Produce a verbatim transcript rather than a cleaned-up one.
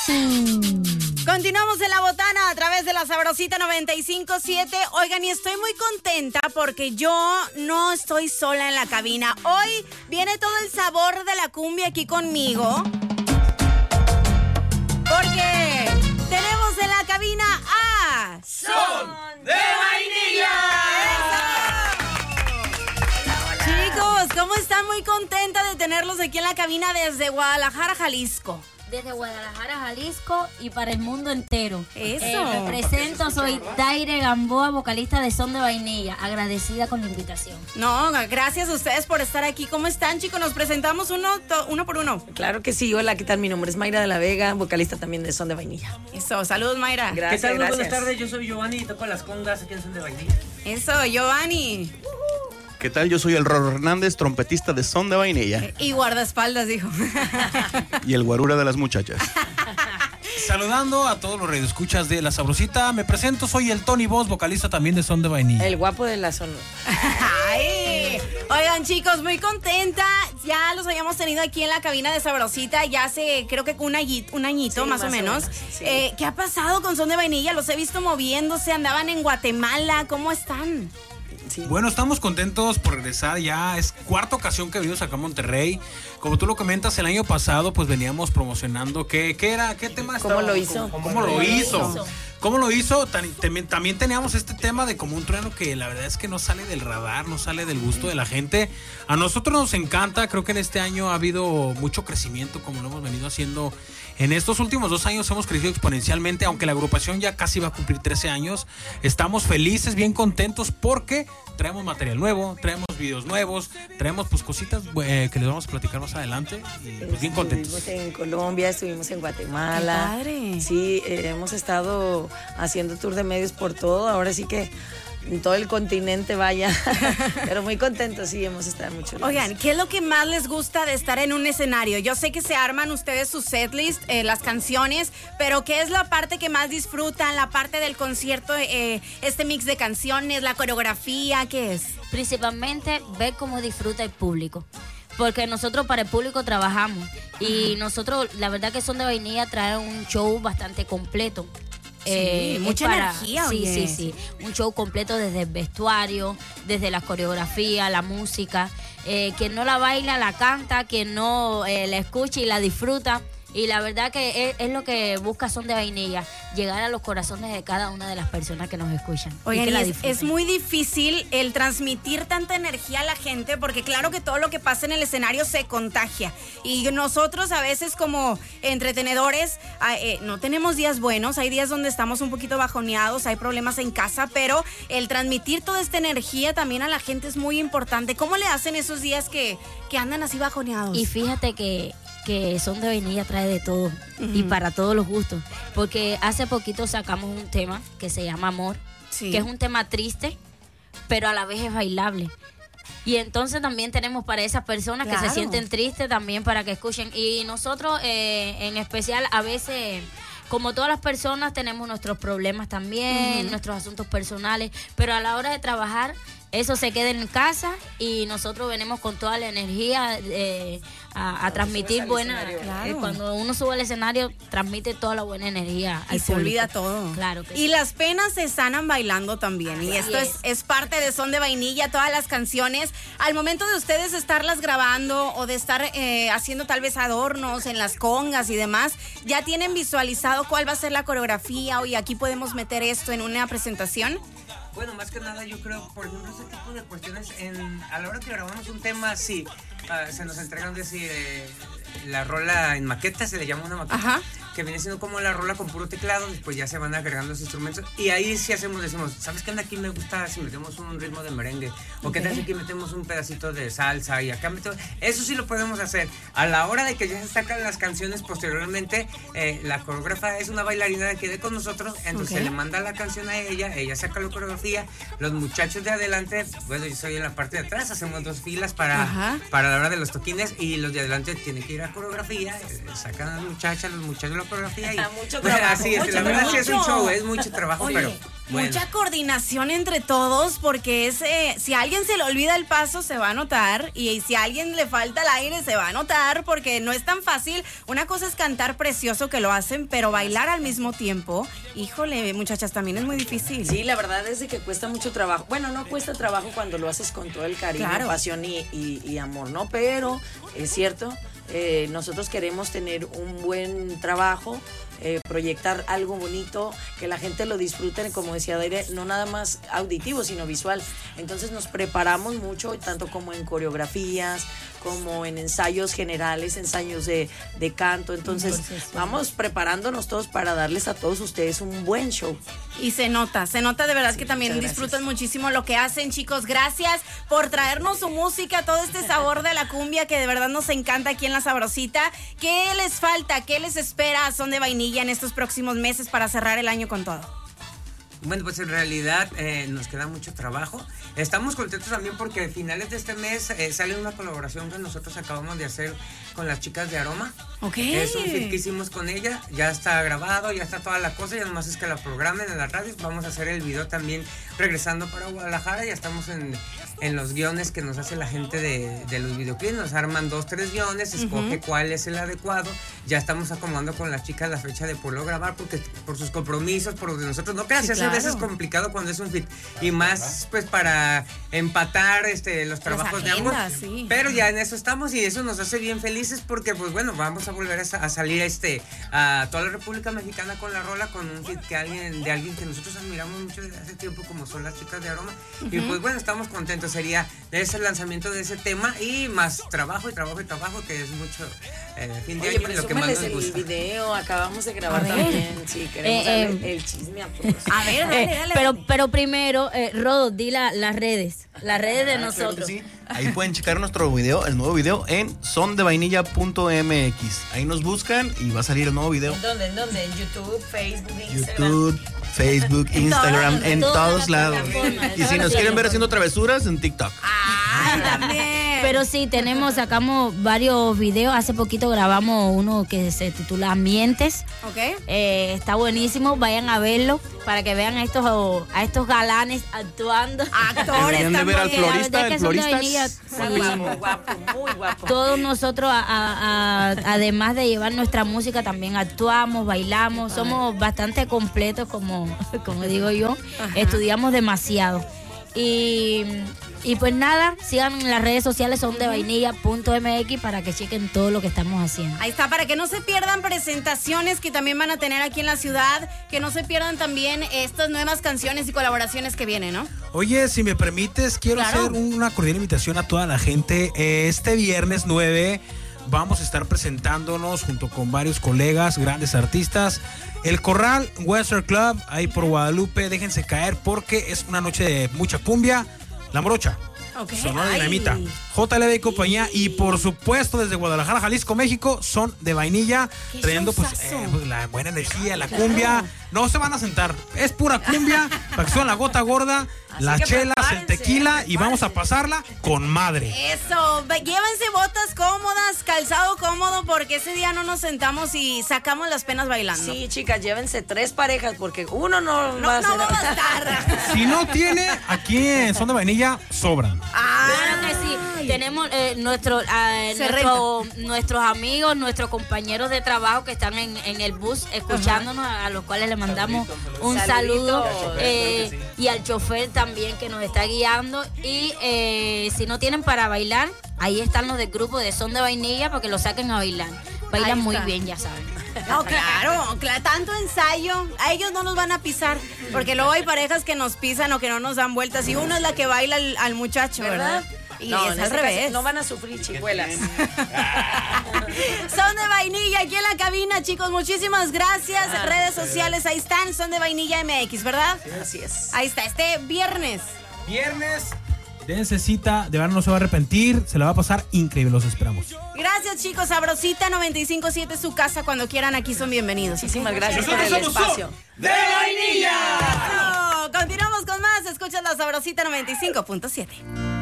Continuamos en La Botana a través de la Sabrosita noventa y cinco punto siete. Oigan, y estoy muy contenta porque yo no estoy sola en la cabina. Hoy viene todo el sabor de la cumbia aquí conmigo. Porque tenemos en la cabina a... ¡Son de Vainilla! Chicos, ¿cómo están? Muy contenta de tenerlos aquí en la cabina desde Guadalajara, Jalisco. Desde Guadalajara, Jalisco y para el mundo entero. Eso. Eh, me presento, soy Daire Gamboa, vocalista de Son de Vainilla. Agradecida con la invitación. No, gracias a ustedes por estar aquí. ¿Cómo están, chicos? Nos presentamos uno, to, uno por uno. Claro que sí. Hola, ¿qué tal? Mi nombre es Mayra de la Vega, vocalista también de Son de Vainilla. Eso, saludos, Mayra. Gracias, ¿Qué tal? Muy gracias. buenas tardes, yo soy Giovanni y toco las congas aquí en Son de Vainilla. Eso, Giovanni. ¿Qué tal? Yo soy el Rorro Hernández, trompetista de Son de Vainilla. Y guardaespaldas, dijo. Y el guarura de las muchachas. Saludando a todos los radioescuchas de La Sabrosita, me presento, soy el Tony Voz, vocalista también de Son de Vainilla. El guapo de la zona. Ay. Oigan, chicos, muy contenta. Ya los habíamos tenido aquí en la cabina de Sabrosita ya hace, creo que un añito, un añito Sí, más, más o o menos. menos, sí. Eh, ¿Qué ha pasado con Son de Vainilla? Los he visto moviéndose, andaban en Guatemala. ¿Cómo están? Sí. Bueno, estamos contentos por regresar, ya es cuarta ocasión que venimos acá a Monterrey. Como tú lo comentas, el año pasado pues veníamos promocionando, ¿qué, qué era? ¿Qué tema ¿Cómo estaba? lo hizo? ¿Cómo, cómo lo hizo? ¿Cómo lo hizo? También, también teníamos este tema de como un trueno que la verdad es que no sale del radar, no sale del gusto de la gente. A nosotros nos encanta, creo que en este año ha habido mucho crecimiento como lo hemos venido haciendo. En estos últimos dos años hemos crecido exponencialmente, aunque la agrupación ya casi va a cumplir trece años. Estamos felices, bien contentos porque traemos material nuevo, traemos videos nuevos, traemos pues cositas eh, que les vamos a platicar más adelante y pues bien contentos. Estuvimos en Colombia, estuvimos en Guatemala. ¡Qué padre! Sí, eh, hemos estado haciendo tour de medios por todo. Ahora sí que en todo el continente vaya. Pero muy contentos, sí, hemos estado en muchos lugares. Oigan, ¿qué es lo que más les gusta de estar en un escenario? Yo sé que se arman ustedes su setlist, eh, las canciones, pero ¿qué es la parte que más disfrutan? La parte del concierto, eh, este mix de canciones, la coreografía, ¿qué es? Principalmente ver cómo disfruta el público. Porque nosotros para el público trabajamos. Y nosotros, la verdad que Son de Vainilla trae un show bastante completo. Sí, Eh, mucha es para- energía, Sí, oye. sí, sí. Un show completo desde el vestuario, desde la coreografía, la música. Eh, quien no la baila, la canta. Quien no eh, la escucha y la disfruta. Y la verdad que es, es lo que busca Son de Vainilla, llegar a los corazones de cada una de las personas que nos escuchan. Oigan, y que y la es, disfruten. es muy difícil el transmitir tanta energía a la gente porque claro que todo lo que pasa en el escenario se contagia y nosotros a veces como entretenedores ah, eh, no tenemos días buenos, hay días donde estamos un poquito bajoneados, hay problemas en casa, pero el transmitir toda esta energía también a la gente es muy importante. ¿Cómo le hacen esos días que, que andan así bajoneados? Y fíjate que, que Son de Vainilla trae de todo uh-huh. y para todos los gustos. Porque hace poquito sacamos un tema que se llama Amor, sí. que es un tema triste, pero a la vez es bailable. Y entonces también tenemos para esas personas claro. que se sienten tristes también para que escuchen. Y nosotros eh, en especial a veces... Como todas las personas tenemos nuestros problemas también, uh-huh. nuestros asuntos personales, pero a la hora de trabajar eso se queda en casa y nosotros venimos con toda la energía eh, a, a transmitir buena. Claro. Eh, cuando uno sube al escenario transmite toda la buena energía y al se público. olvida todo. Claro que y sí. las penas se sanan bailando también. Así y esto es. Es, es parte de Son de Vainilla, todas las canciones. Al momento de ustedes estarlas grabando o de estar eh, haciendo tal vez adornos en las congas y demás, ya tienen visualizado cuál va a ser la coreografía o y aquí podemos meter esto en una presentación. Bueno, más que nada yo creo, por ejemplo, ese tipo de cuestiones, en, a la hora que grabamos un tema, sí, uh, se nos entregan decir eh, la rola en maqueta, se le llama una maqueta, ajá. que viene siendo como la rola con puro teclado, después ya se van agregando los instrumentos, y ahí sí hacemos, decimos, ¿sabes qué anda aquí? Me gusta si metemos un ritmo de merengue, o okay. qué tal si aquí metemos un pedacito de salsa, y acá metemos, eso sí lo podemos hacer. A la hora de que ya se sacan las canciones, posteriormente, eh, la coreógrafa es una bailarina que quede con nosotros, entonces okay. se le manda la canción a ella, ella saca la coreografía, los muchachos de adelante, bueno, yo soy en la parte de atrás, hacemos dos filas para, para la hora de los toquines, y los de adelante tienen que ir a coreografía, eh, sacan a las muchachas, los muchachos escenografía y mucho pues, trabajo. así es, Mucho, la verdad sí es un mucho. show, es mucho trabajo, Oye, pero bueno. mucha coordinación entre todos porque es, eh, si a alguien se le olvida el paso se va a notar y si a alguien le falta el aire se va a notar porque no es tan fácil. Una cosa es cantar precioso que lo hacen, pero bailar al mismo tiempo, híjole, muchachas, también es muy difícil. Sí, la verdad es de que cuesta mucho trabajo. Bueno, no cuesta trabajo cuando lo haces con todo el cariño, Claro. pasión y, y- y amor, ¿no? Pero es cierto, eh, nosotros queremos tener un buen trabajo, eh, proyectar algo bonito, que la gente lo disfrute, como decía Daire, no nada más auditivo, sino visual. Entonces nos preparamos mucho, tanto como en coreografías, como en ensayos generales, ensayos de, de canto. Entonces vamos preparándonos todos para darles a todos ustedes un buen show. Y se nota, se nota de verdad Sí, que también muchas gracias. disfrutan muchísimo lo que hacen, chicos. Gracias por traernos su música, todo este sabor de la cumbia que de verdad nos encanta aquí en La Sabrosita. ¿Qué les falta? ¿Qué les espera a Son de Vainilla en estos próximos meses para cerrar el año con todo? Bueno, pues en realidad eh, nos queda mucho trabajo. Estamos contentos también porque a finales de este mes eh, sale una colaboración que nosotros acabamos de hacer con las chicas de Aroma. Ok. Es un feat que hicimos con ella, ya está grabado, ya está toda la cosa, ya nomás es que la programen en las radios. Vamos a hacer el video también regresando para Guadalajara, ya estamos en, en los guiones que nos hace la gente de, de los videoclips, nos arman dos, tres guiones, escoge cuál es el adecuado, ya estamos acomodando con las chicas la fecha de poderlo grabar porque por sus compromisos, por los de nosotros, no creas, Sí, a claro. veces es complicado cuando es un fit y más pues para empatar este los trabajos de ambos, agendas, sí. pero ya en eso estamos y eso nos hace bien felices porque pues bueno, vamos a volver a, sa- a salir este a toda la República Mexicana con la rola, con un fit que alguien de alguien que nosotros admiramos mucho desde hace tiempo como son las chicas de Aroma. Y pues bueno, estamos contentos, sería ese lanzamiento de ese tema y más trabajo y trabajo y trabajo que es mucho eh, fin de Oye, año y lo que más presúmeles nos el gusta. video, acabamos de grabar A ver. también, sí, queremos Eh, darle eh, el chisme a todos. A ver, dale, Eh, dale. pero, dale. pero primero, eh, Rodo, di la- las redes, las redes de Ah, claro que nosotros. sí. Ahí pueden checar nuestro video, el nuevo video en son de vainilla punto m x. Ahí nos buscan y va a salir el nuevo video. ¿En dónde? ¿En dónde? ¿En YouTube, Facebook, Instagram? YouTube, Facebook, Instagram, todas- en todas todos las lados. plataformas, Y si todas nos las quieren ver plataformas. haciendo travesuras, en TikTok. Ay, también. Pero sí, tenemos, sacamos varios videos. Hace poquito grabamos uno que se titula Mientes. Ok. Eh, está buenísimo, vayan a verlo para que vean a estos, a estos galanes actuando. Actores Deberían de ver al también. La florista, verdad es que el son de florista vainilla, es Muy sí. guapo, guapo, muy guapo. Todos nosotros, a- a- a- además de llevar nuestra música, también actuamos, bailamos, somos bastante completos, como, como digo yo, estudiamos demasiado. Y, y pues nada, sigan en las redes sociales son de vainilla punto m x para que chequen todo lo que estamos haciendo. Ahí está, para que no se pierdan presentaciones que también van a tener aquí en la ciudad, que no se pierdan también estas nuevas canciones y colaboraciones que vienen, ¿no? Oye, si me permites, quiero Claro. hacer una cordial invitación a toda la gente. Eh, Este viernes nueve vamos a estar presentándonos junto con varios colegas, grandes artistas. El Corral Western Club, ahí por Guadalupe, déjense caer porque es una noche de mucha cumbia. La Morocha, Ok. Sonora Ay. Dinamita, J L B y compañía y por supuesto desde Guadalajara, Jalisco, México, Son de Vainilla, Qué trayendo pues, showzazo. eh, pues, la buena energía, la cumbia. No se van a sentar, es pura cumbia, para que suban la gota gorda, Así las que chelas, el prepárense, tequila y vamos a pasarla con madre. Eso, ve- llévense botas cómodas, calzado cómodo, porque ese día no nos sentamos y sacamos las penas bailando. Sí, chicas, llévense tres parejas porque uno no, No, va a no ser. va a bastar. Si no tiene, aquí en Son de Vainilla sobran. Claro que sí, tenemos eh, nuestro, eh, Se nuestro- nuestros amigos, nuestros compañeros de trabajo que están en, en el bus escuchándonos, a los cuales le mandamos un Saludito. saludo, eh, y al chofer también que nos está guiando. Y eh, si no tienen para bailar, ahí están los del grupo de Son de Vainilla para que lo saquen a bailar. Bailan Ahí muy está. bien, ya saben. No, claro, cla- tanto ensayo, a ellos no nos van a pisar, porque luego hay parejas que nos pisan o que no nos dan vueltas y uno es la que baila al, al muchacho, ¿verdad? ¿Verdad? Y No, es en al este revés. caso no van a sufrir chicuelas. Son de Vainilla aquí en la cabina, chicos, muchísimas gracias. Ah, Redes sociales, ahí están, Son de Vainilla M X, ¿verdad? Así es. Ahí está, este viernes. Viernes, dense cita, de verdad no se va a arrepentir, se la va a pasar increíble, los esperamos. Gracias, chicos. Sabrosita noventa y cinco punto siete, su casa. Cuando quieran, aquí son bienvenidos. Muchísimas gracias por el espacio. ¡De Vainilla! Oh, continuamos con más. Escuchas la Sabrosita noventa y cinco punto siete.